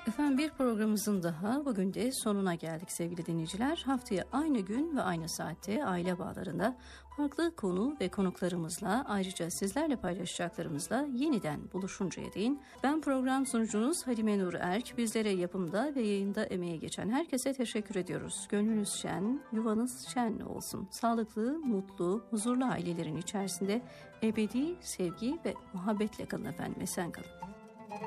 Efendim bir programımızın daha bugün de sonuna geldik sevgili dinleyiciler. Haftaya aynı gün ve aynı saatte aile bağlarında farklı konu ve konuklarımızla ayrıca sizlerle paylaşacaklarımızla yeniden buluşuncaya değin. Ben program sunucunuz Halime Nur Erk. Bizlere yapımda ve yayında emeği geçen herkese teşekkür ediyoruz. Gönlünüz şen, yuvanız şen olsun. Sağlıklı, mutlu, huzurlu ailelerin içerisinde ebedi sevgi ve muhabbetle kalın efendim. Esen kalın.